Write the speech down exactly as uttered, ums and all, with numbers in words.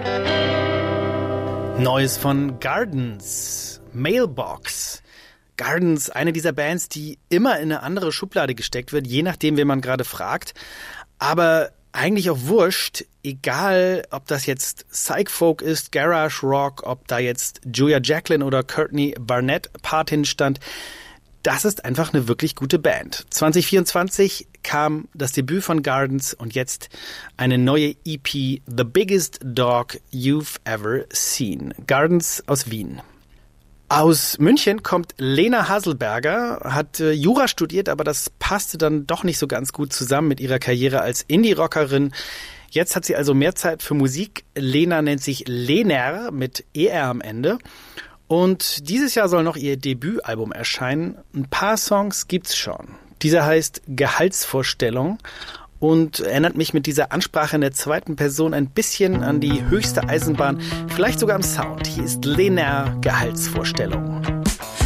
Neues von Gardens, Mailbox. Gardens, eine dieser Bands, die immer in eine andere Schublade gesteckt wird, je nachdem, wen man gerade fragt. Aber eigentlich auch wurscht, egal ob das jetzt Psych-Folk ist, Garage Rock, ob da jetzt Julia Jacklin oder Courtney Barnett Patin stand. Das ist einfach eine wirklich gute Band. zwanzig vierundzwanzig kam das Debüt von Gardens und jetzt eine neue E P, The Biggest Dog You've Ever Seen. Gardens aus Wien. Aus München kommt Lena Haselberger, hat äh, Jura studiert, aber das passte dann doch nicht so ganz gut zusammen mit ihrer Karriere als Indie-Rockerin. Jetzt hat sie also mehr Zeit für Musik. Lena nennt sich Lener mit E R am Ende. Und dieses Jahr soll noch ihr Debütalbum erscheinen. Ein paar Songs gibt's schon. Dieser heißt Gehaltsvorstellung und erinnert mich mit dieser Ansprache in der zweiten Person ein bisschen an die höchste Eisenbahn, vielleicht sogar am Sound. Hier ist Lena Gehaltsvorstellung.